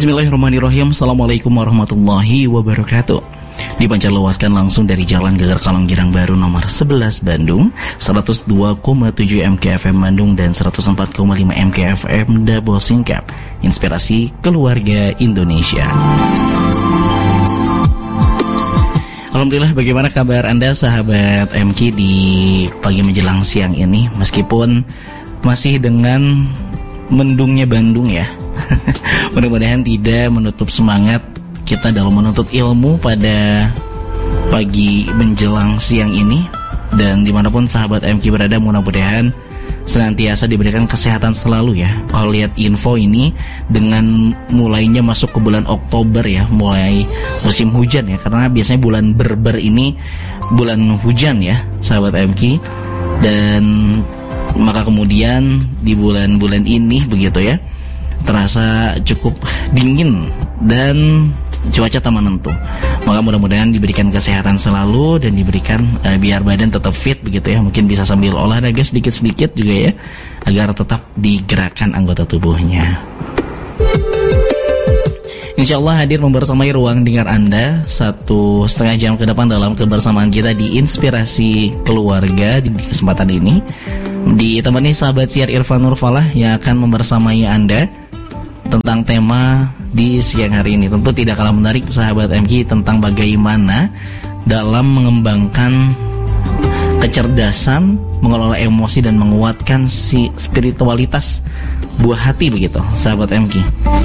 Bismillahirrahmanirrahim. Assalamualaikum warahmatullahi wabarakatuh. Dipancarluaskan langsung dari Jalan Geger Kalong Girang Baru nomor 11 Bandung, 102,7 MKFM Bandung dan 104,5 MKFM Dabo Singkap. Inspirasi keluarga Indonesia. Alhamdulillah, bagaimana kabar Anda sahabat MK di pagi menjelang siang ini? Meskipun masih dengan mendungnya Bandung ya. Mudah-mudahan tidak menutup semangat kita dalam menuntut ilmu pada pagi menjelang siang ini. Dan dimanapun sahabat MK berada, mudah-mudahan senantiasa diberikan kesehatan selalu ya. Kalau lihat info ini, dengan mulainya masuk ke bulan Oktober ya, mulai musim hujan ya, karena biasanya bulan Berber ini bulan hujan ya sahabat MK. Dan maka kemudian di bulan-bulan ini begitu ya, terasa cukup dingin dan cuaca tak menentu. Maka mudah-mudahan diberikan kesehatan selalu dan diberikan biar badan tetap fit begitu ya. Mungkin bisa sambil olahraga sedikit-sedikit juga ya, agar tetap digerakkan anggota tubuhnya. InsyaAllah hadir membersamai ruang dengar Anda 1,5 jam ke depan dalam kebersamaan kita di Inspirasi Keluarga. Di kesempatan ini ditemani sahabat siar Irfan Nurfalah yang akan membersamai Anda tentang tema di siang hari ini. Tentu tidak kalah menarik sahabat MK tentang bagaimana dalam mengembangkan kecerdasan, mengelola emosi dan menguatkan si spiritualitas buah hati begitu sahabat MK.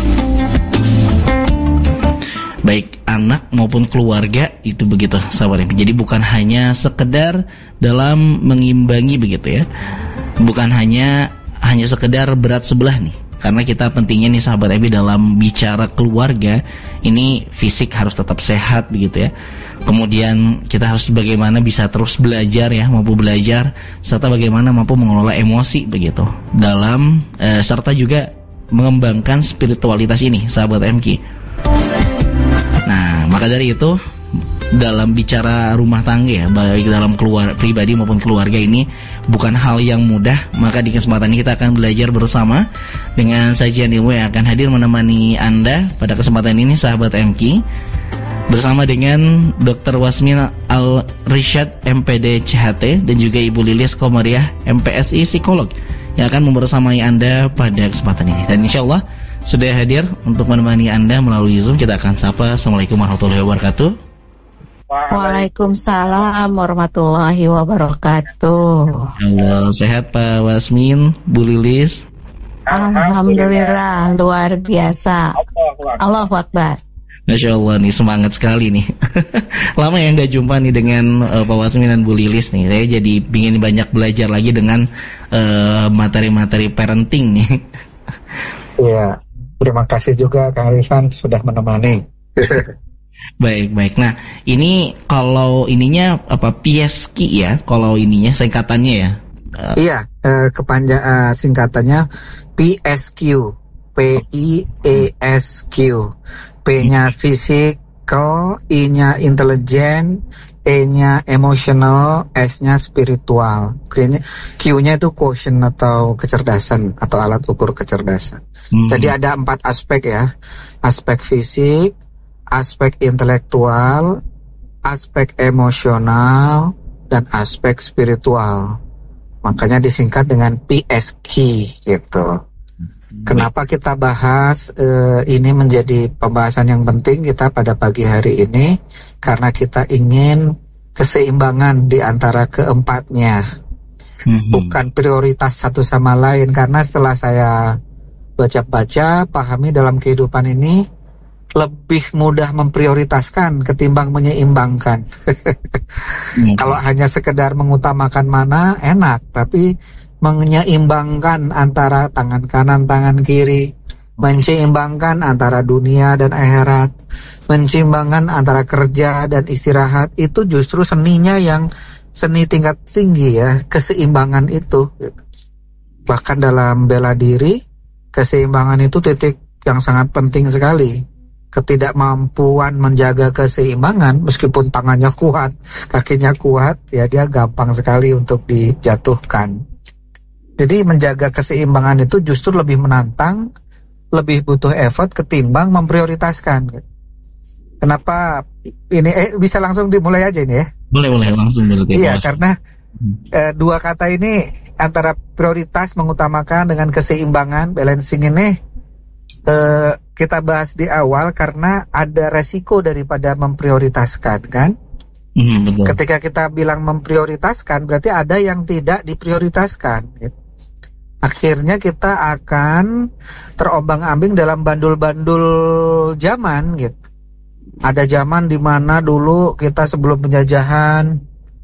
Baik anak maupun keluarga itu begitu sahabat MK. Jadi bukan hanya sekedar dalam mengimbangi begitu ya. Bukan hanya sekedar berat sebelah nih. Karena kita pentingnya nih sahabat MK dalam bicara keluarga ini, fisik harus tetap sehat begitu ya. Kemudian kita harus bagaimana bisa terus belajar ya, mampu belajar, serta bagaimana mampu mengelola emosi begitu dalam serta juga mengembangkan spiritualitas ini sahabat MK. Nah, maka dari itu dalam bicara rumah tangga ya, baik dalam pribadi maupun keluarga ini bukan hal yang mudah. Maka di kesempatan ini kita akan belajar bersama dengan sajian ilmu yang akan hadir menemani Anda pada kesempatan ini sahabat MK, bersama dengan Dr. Wasmin Al-Rishad MPD CHT dan juga Ibu Lilis Komariah MPSI Psikolog yang akan membersamai Anda pada kesempatan ini. Dan insya Allah sudah hadir untuk menemani Anda melalui Zoom. Kita akan sapa. Assalamualaikum warahmatullahi wabarakatuh. Waalaikumsalam warahmatullahi wabarakatuh. Halo, sehat Pak Wasmin, Bu Lilis? Alhamdulillah, luar biasa. Allahu Akbar. Masya Allah nih, semangat sekali nih. Lama ya nggak jumpa nih dengan Pak Wasmin dan Bu Lilis nih. Saya jadi ingin banyak belajar lagi dengan materi-materi parenting nih. Iya, terima kasih juga Kang Rifan sudah menemani. Baik. Nah, ini kalau ininya apa, PSQ ya? Kalau ininya singkatannya ya? Iya, singkatannya PSQ, PIESQ. P-nya physical, I-nya intelligent, E-nya emotional, S-nya spiritual. Q-nya itu quotient atau kecerdasan atau alat ukur kecerdasan. Jadi ada 4 aspek ya. Aspek fisik, aspek intelektual, aspek emosional, dan aspek spiritual. Makanya disingkat dengan PSQ gitu. Kenapa kita bahas ini menjadi pembahasan yang penting kita pada pagi hari ini? Karena kita ingin keseimbangan di antara keempatnya, bukan prioritas satu sama lain. Karena setelah saya baca-baca, pahami dalam kehidupan ini lebih mudah memprioritaskan ketimbang menyeimbangkan. Kalau hanya sekedar mengutamakan mana enak, tapi menyeimbangkan antara tangan kanan, tangan kiri, menyeimbangkan antara dunia dan akhirat, menyeimbangkan antara kerja dan istirahat, itu justru seninya yang seni tingkat tinggi ya, keseimbangan itu. Bahkan dalam bela diri, keseimbangan itu titik yang sangat penting sekali. Ketidakmampuan menjaga keseimbangan, meskipun tangannya kuat, kakinya kuat, ya dia gampang sekali untuk dijatuhkan. Jadi menjaga keseimbangan itu justru lebih menantang, lebih butuh effort ketimbang memprioritaskan. Kenapa ini bisa langsung dimulai aja ini ya? Boleh langsung berarti. Iya, karena dua kata ini antara prioritas mengutamakan dengan keseimbangan, balancing ini kita bahas di awal karena ada resiko daripada memprioritaskan kan. Betul. Ketika kita bilang memprioritaskan berarti ada yang tidak diprioritaskan gitu. Akhirnya kita akan terombang-ambing dalam bandul-bandul zaman gitu. Ada zaman di mana dulu kita sebelum penjajahan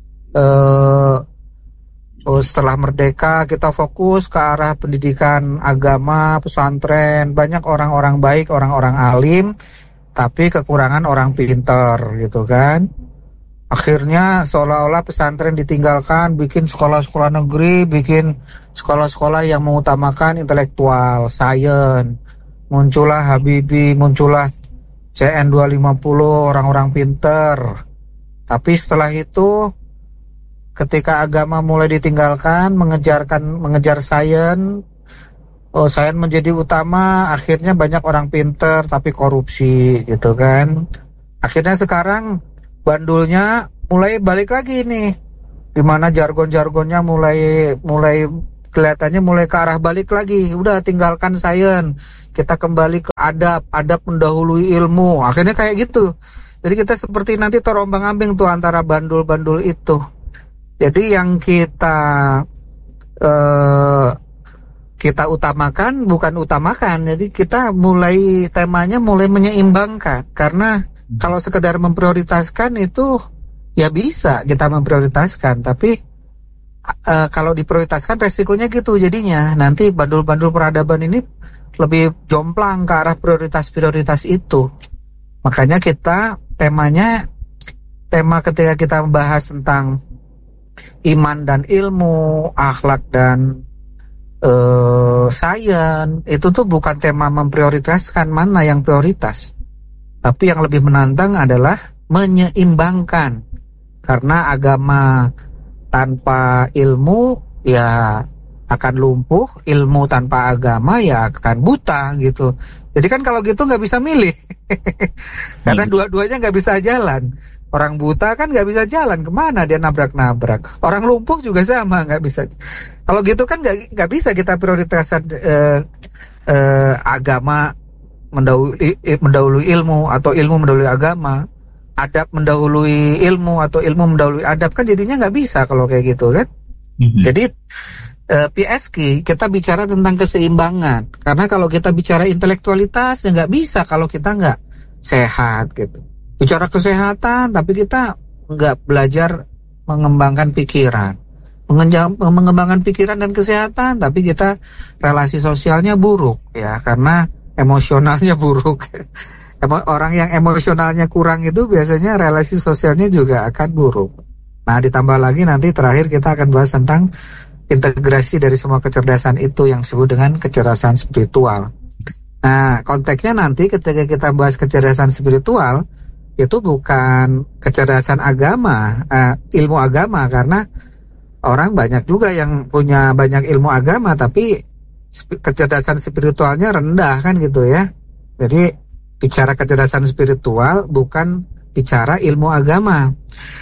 setelah merdeka kita fokus ke arah pendidikan agama, pesantren, banyak orang-orang baik, orang-orang alim, tapi kekurangan orang pinter gitu kan. Akhirnya seolah-olah pesantren ditinggalkan, bikin sekolah-sekolah negeri, bikin sekolah-sekolah yang mengutamakan intelektual, sains. Muncullah Habibie, muncullah CN 250, orang-orang pinter. Tapi setelah itu ketika agama mulai ditinggalkan, mengejar sains, sains menjadi utama, akhirnya banyak orang pinter tapi korupsi gitu kan. Akhirnya sekarang bandulnya mulai balik lagi nih, dimana jargon-jargonnya mulai kelihatannya mulai ke arah balik lagi. Udah tinggalkan sains, kita kembali ke adab mendahului ilmu. Akhirnya kayak gitu. Jadi kita seperti nanti terombang-ambing tuh antara bandul-bandul itu. Jadi yang kita utamakan bukan utamakan. Jadi kita temanya mulai menyeimbangkan. Karena kalau sekedar memprioritaskan itu ya bisa kita memprioritaskan, tapi kalau diprioritaskan resikonya gitu jadinya nanti bandul-bandul peradaban ini lebih jomplang ke arah prioritas-prioritas itu. Makanya tema ketika kita membahas tentang iman dan ilmu, akhlak dan sains, itu tuh bukan tema memprioritaskan mana yang prioritas. Tapi yang lebih menantang adalah menyeimbangkan. Karena agama tanpa ilmu ya akan lumpuh, ilmu tanpa agama ya akan buta gitu. Jadi kan kalau gitu nggak bisa milih. Karena dua-duanya nggak bisa jalan. Orang buta kan nggak bisa jalan, kemana dia nabrak-nabrak. Orang lumpuh juga sama, nggak bisa. Kalau gitu kan nggak bisa kita prioritaskan agama mendahului ilmu atau ilmu mendahului agama, adab mendahului ilmu atau ilmu mendahului adab, kan jadinya nggak bisa kalau kayak gitu kan. Jadi PSK kita bicara tentang keseimbangan, karena kalau kita bicara intelektualitas ya nggak bisa kalau kita nggak sehat gitu. Bicara kesehatan tapi kita nggak belajar mengembangkan pikiran, mengembangkan pikiran dan kesehatan tapi kita relasi sosialnya buruk ya karena emosionalnya buruk. Orang yang emosionalnya kurang itu biasanya relasi sosialnya juga akan buruk. Nah, ditambah lagi nanti terakhir kita akan bahas tentang integrasi dari semua kecerdasan itu yang disebut dengan kecerdasan spiritual. Nah, konteksnya nanti ketika kita bahas kecerdasan spiritual itu bukan kecerdasan agama, ilmu agama, karena orang banyak juga yang punya banyak ilmu agama tapi kecerdasan spiritualnya rendah kan gitu ya. Jadi bicara kecerdasan spiritual bukan bicara ilmu agama,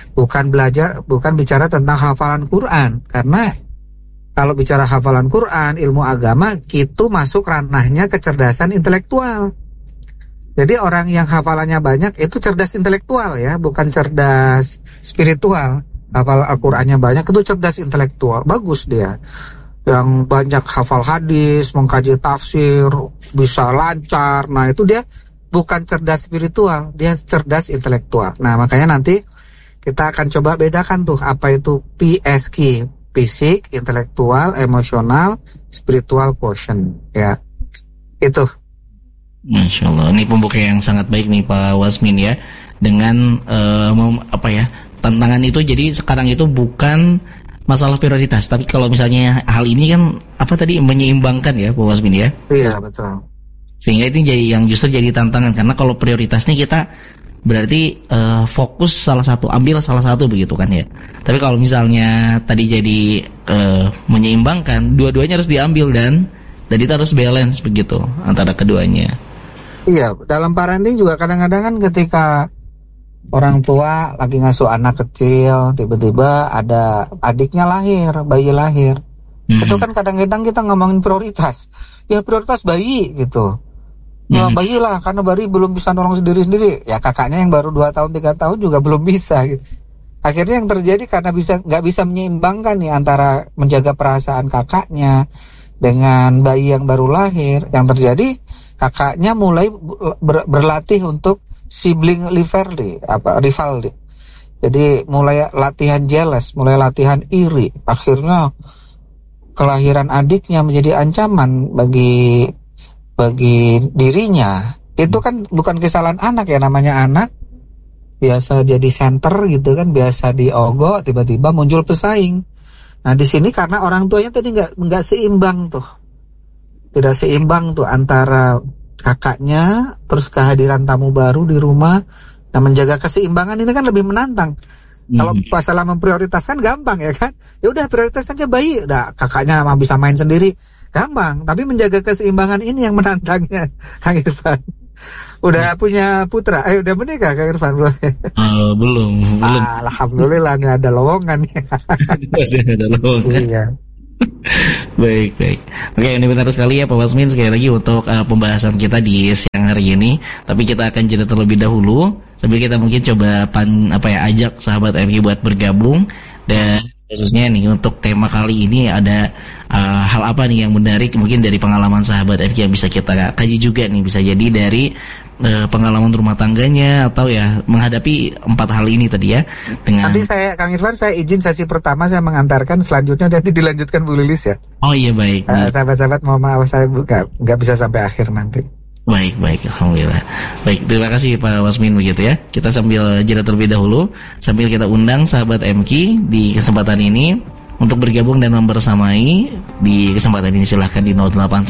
bukan bicara tentang hafalan Quran, karena kalau bicara hafalan Quran, ilmu agama itu masuk ranahnya kecerdasan intelektual. Jadi orang yang hafalannya banyak itu cerdas intelektual ya, bukan cerdas spiritual. Hafal Al-Qur'annya banyak itu cerdas intelektual, bagus dia. Yang banyak hafal hadis, mengkaji tafsir, bisa lancar. Nah, itu dia bukan cerdas spiritual, dia cerdas intelektual. Nah, makanya nanti kita akan coba bedakan tuh apa itu PSQ, fisik, intelektual, emosional, spiritual quotient ya. Itu. Masya Allah, ini pembuka yang sangat baik nih Pak Wasmin ya. Dengan tantangan itu, jadi sekarang itu bukan masalah prioritas, tapi kalau misalnya hal ini kan menyeimbangkan ya Pak Wasmin ya. Iya betul. Sehingga ini justru jadi tantangan, karena kalau prioritasnya kita berarti fokus ambil salah satu begitu kan ya. Tapi kalau misalnya tadi jadi menyeimbangkan, dua-duanya harus diambil dan Dan itu harus balance begitu antara keduanya. Iya, dalam parenting juga kadang-kadang kan ketika orang tua lagi ngasuh anak kecil, tiba-tiba ada adiknya lahir, bayi lahir. Itu kan kadang-kadang kita ngomongin prioritas. Ya prioritas bayi gitu. Ya bayi lah, karena bayi belum bisa nolong sendiri-sendiri. Ya kakaknya yang baru 2 tahun 3 tahun juga belum bisa gitu. Akhirnya yang terjadi karena nggak bisa menyeimbangkan nih antara menjaga perasaan kakaknya dengan bayi yang baru lahir. Yang terjadi kakaknya mulai berlatih untuk sibling rivalry. Jadi mulai latihan jealous, mulai latihan iri. Akhirnya kelahiran adiknya menjadi ancaman bagi dirinya. Itu kan bukan kesalahan anak ya, namanya anak biasa jadi center gitu kan, biasa diogok, tiba-tiba muncul pesaing. Nah di sini karena orang tuanya tadi nggak seimbang tuh, tidak seimbang tuh antara kakaknya, terus kehadiran tamu baru di rumah. Nah menjaga keseimbangan ini kan lebih menantang. Kalau masalah memprioritaskan gampang ya kan, ya udah prioritas aja bayi, udah kakaknya mah bisa main sendiri, gampang. Tapi menjaga keseimbangan ini yang menantangnya, Kang Irfan. Udah punya putra? Udah menikah Kang Irfan belum? Belum. Alhamdulillah nih ada lowongan ya. Ada lowongan. Iya. Baik. Oke, ini benar sekali ya Pak Wasmin sekali lagi untuk pembahasan kita di siang hari ini. Tapi kita akan jeda terlebih dahulu sambil kita mungkin coba ajak sahabat MK buat bergabung. Dan khususnya nih untuk tema kali ini ada hal apa nih yang menarik mungkin dari pengalaman sahabat MK yang bisa kita kaji juga nih. Bisa jadi dari pengalaman rumah tangganya atau ya menghadapi 4 hal ini tadi ya. Nanti Kang Irfan, saya izin sesi pertama saya mengantarkan, selanjutnya nanti dilanjutkan Bu Lilis ya. Oh iya baik. Sahabat-sahabat mohon maaf saya nggak bisa sampai akhir nanti. Baik, alhamdulillah. Baik, terima kasih Pak Wasmin begitu ya. Kita sambil jeda terlebih dahulu, sambil kita undang sahabat MK di kesempatan ini untuk bergabung dan membersamai. Di kesempatan ini silahkan di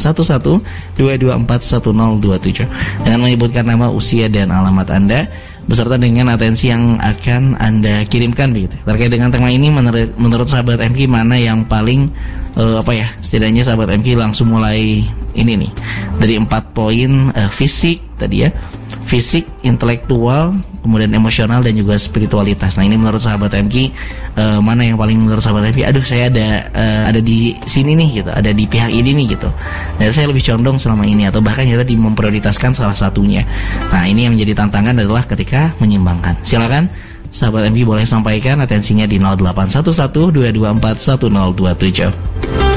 0811-224-1027 dengan menyebutkan nama, usia dan alamat Anda beserta dengan atensi yang akan Anda kirimkan begitu. Terkait dengan tema ini menurut sahabat MK mana yang paling setidaknya sahabat MK langsung mulai ini nih dari 4 poin fisik tadi ya. Fisik, intelektual, kemudian emosional dan juga spiritualitas. Nah ini menurut sahabat MK mana yang paling menurut sahabat MK? Aduh saya ada di sini nih gitu, ada di pihak ini nih gitu. Dan saya lebih condong selama ini atau bahkan kita memprioritaskan salah satunya. Nah ini yang menjadi tantangan adalah ketika menyimbangkan. Silakan sahabat MK boleh sampaikan atensinya di 0811-224-1027.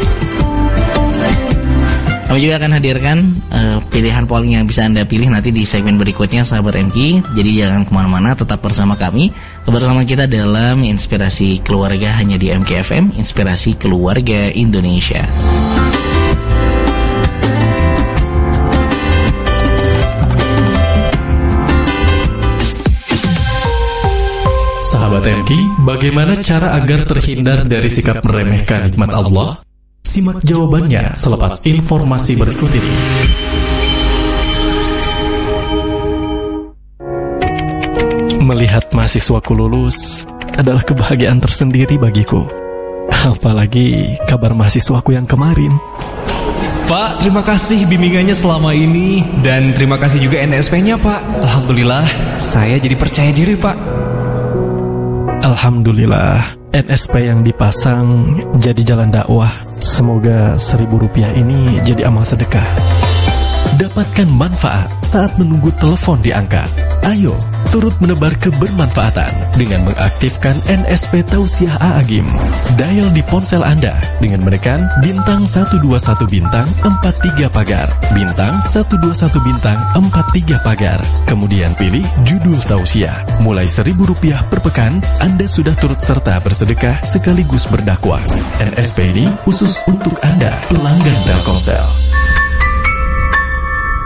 Kami juga akan hadirkan pilihan polling yang bisa Anda pilih nanti di segmen berikutnya sahabat MK. Jadi jangan kemana-mana, tetap bersama kami. Bersama kita dalam Inspirasi Keluarga hanya di MK FM, Inspirasi Keluarga Indonesia. Sahabat MK, bagaimana cara agar terhindar dari sikap meremehkan nikmat Allah? Simak jawabannya selepas informasi berikut ini. Melihat mahasiswaku lulus adalah kebahagiaan tersendiri bagiku. Apalagi kabar mahasiswaku yang kemarin. Pak, terima kasih bimbingannya selama ini. Dan terima kasih juga NSP-nya Pak. Alhamdulillah, saya jadi percaya diri Pak. Alhamdulillah, NSP yang dipasang jadi jalan dakwah. Semoga Rp1.000 ini jadi amal sedekah. Dapatkan manfaat saat menunggu telepon diangkat. Ayo, turut menebar kebermanfaatan dengan mengaktifkan NSP Tausiah A'agim. Dial di ponsel Anda dengan menekan bintang 121 bintang 43 pagar, bintang 121 bintang 43 pagar. Kemudian pilih judul Tausiah. Mulai Rp1.000 per pekan, Anda sudah turut serta bersedekah sekaligus berdakwah. NSP ini khusus untuk Anda, pelanggan Telkomsel.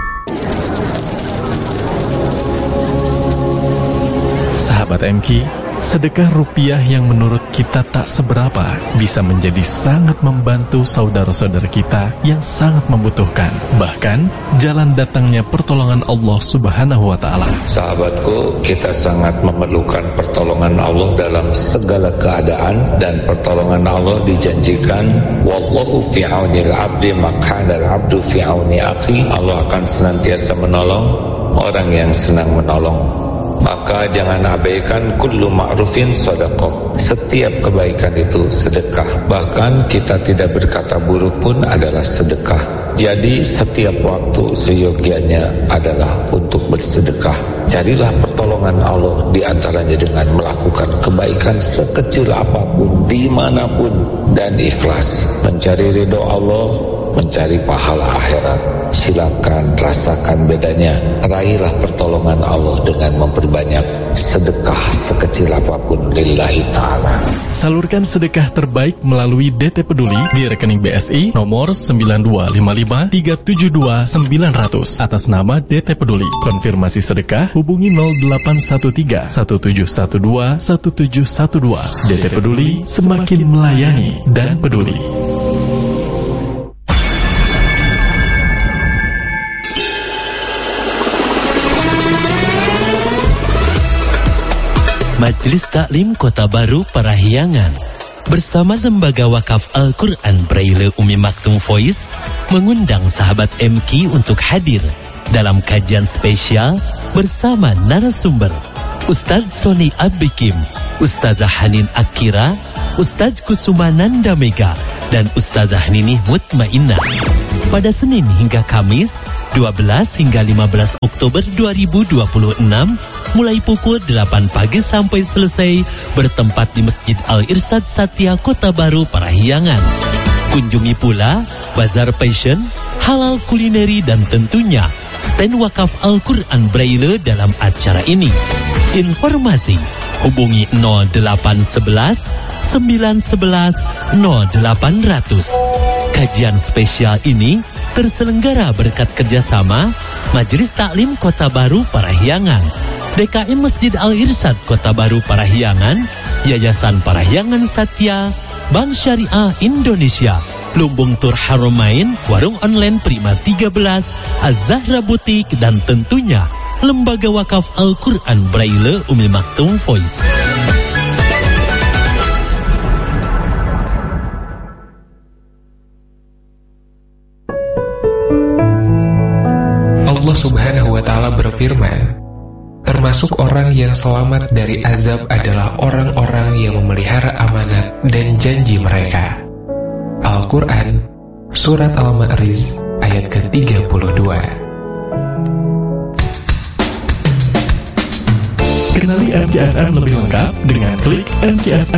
Sahabat MK, Sedekah rupiah yang menurut kita tak seberapa bisa menjadi sangat membantu saudara-saudara kita yang sangat membutuhkan. Bahkan, jalan datangnya pertolongan Allah Subhanahu wa Ta'ala. Sahabatku, kita sangat memerlukan pertolongan Allah dalam segala keadaan, dan pertolongan Allah dijanjikan, wallahu fi aunil abdi makana al-abdu fi auni akhi. Allah akan senantiasa menolong orang yang senang menolong. Maka jangan abaikan kullu ma'rufin sedekah. Setiap kebaikan itu sedekah. Bahkan kita tidak berkata buruk pun adalah sedekah. Jadi setiap waktu seyogianya adalah untuk bersedekah. Carilah pertolongan Allah di antaranya dengan melakukan kebaikan sekecil apapun, dimanapun, dan ikhlas. Mencari ridho Allah, mencari pahala akhirat. Silakan rasakan bedanya. Raihlah pertolongan Allah dengan memperbanyak sedekah sekecil apapun lillahi ta'ala. Salurkan sedekah terbaik melalui DT Peduli di rekening BSI nomor 9255372900 atas nama DT Peduli. Konfirmasi sedekah hubungi 0813 1712 1712. DT Peduli, semakin melayani dan peduli. Majelis Taklim Kota Baru Parahyangan bersama Lembaga Wakaf Al-Quran Braille Umi Maktum Voice mengundang sahabat MQ untuk hadir dalam kajian spesial bersama narasumber Ustadz Sony Abikim, Ustazah Hanin Akira, Ustadz Kusumananda Mega, dan Ustazah Ninih Mutmainnah pada Senin hingga Kamis 12 hingga 15 Oktober 2026 mulai pukul 8 pagi sampai selesai, bertempat di Masjid Al-Irsyad Satya Kota Baru Parahyangan. Kunjungi pula bazar fashion, halal kulineri, dan tentunya stand wakaf Al-Quran Braille dalam acara ini. Informasi hubungi 0811 911 0800. Kajian spesial ini terselenggara berkat kerjasama Majelis Taklim Kota Baru Parahyangan, DKM Masjid Al-Irsyad Kota Baru Parahyangan, Yayasan Parahyangan Satya, Bank Syariah Indonesia, Lumbung Tur Haramain, Warung Online Prima 13, Az-Zahra Butik, dan tentunya Lembaga Wakaf Al-Quran Braille Umi Maktum Voice. Allah Subhanahu wa Ta'ala berfirman, termasuk orang yang selamat dari azab adalah orang-orang yang memelihara amanat dan janji mereka. Al-Quran, Surat Al-Ma'arij, ayat ke-32. Kenali MKFM lebih lengkap dengan klik mkfm.co.id.